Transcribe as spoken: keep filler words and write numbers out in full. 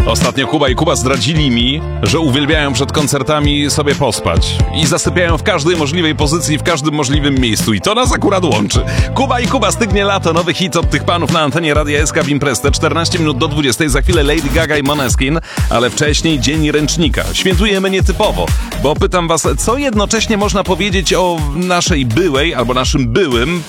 Ostatnio Kuba i Kuba zdradzili mi, że uwielbiają przed koncertami sobie pospać i zasypiają w każdej możliwej pozycji, w każdym możliwym miejscu i to nas akurat łączy. Kuba i Kuba, stygnie lato, nowy hit od tych panów na antenie Radia S K w Imprezę, czternaście minut do dwudziestej, za chwilę Lady Gaga i Måneskin, ale wcześniej Dzień Ręcznika. Świętujemy nietypowo, bo pytam was, co jednocześnie można powiedzieć o naszej byłej albo naszym byłym